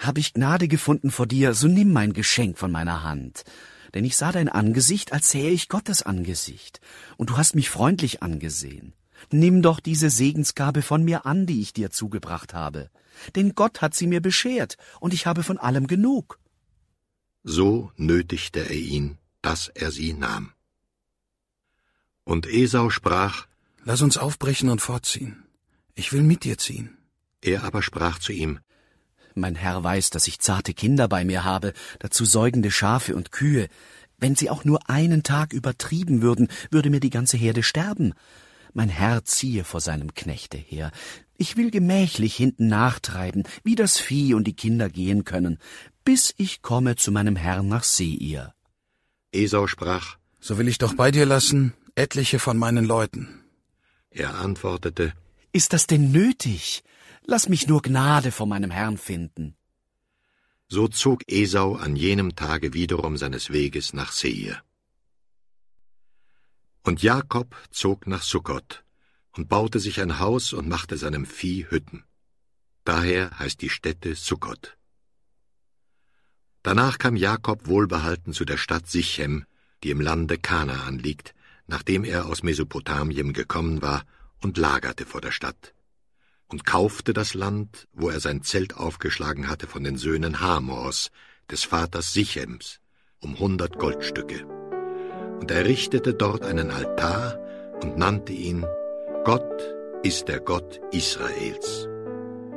Hab ich Gnade gefunden vor dir, so nimm mein Geschenk von meiner Hand. Denn ich sah dein Angesicht, als sähe ich Gottes Angesicht, und du hast mich freundlich angesehen. Nimm doch diese Segensgabe von mir an, die ich dir zugebracht habe. Denn Gott hat sie mir beschert, und ich habe von allem genug. So nötigte er ihn, dass er sie nahm. Und Esau sprach: Lass uns aufbrechen und fortziehen. Ich will mit dir ziehen. Er aber sprach zu ihm: Mein Herr weiß, dass ich zarte Kinder bei mir habe, dazu säugende Schafe und Kühe. Wenn sie auch nur einen Tag übertrieben würden, würde mir die ganze Herde sterben. Mein Herr ziehe vor seinem Knechte her. Ich will gemächlich hinten nachtreiben, wie das Vieh und die Kinder gehen können, bis ich komme zu meinem Herrn nach Seir. Esau sprach: So will ich doch bei dir lassen etliche von meinen Leuten. Er antwortete: Ist das denn nötig? Lass mich nur Gnade vor meinem Herrn finden. So zog Esau an jenem Tage wiederum seines Weges nach Seir. Und Jakob zog nach Sukkot und baute sich ein Haus und machte seinem Vieh Hütten. Daher heißt die Stätte Sukkot. Danach kam Jakob wohlbehalten zu der Stadt Sichem, die im Lande Kanaan liegt, nachdem er aus Mesopotamien gekommen war, und lagerte vor der Stadt. Und kaufte das Land, wo er sein Zelt aufgeschlagen hatte, von den Söhnen Hamors, des Vaters Sichems, 100 Goldstücke. Und er richtete dort einen Altar und nannte ihn: Gott ist der Gott Israels.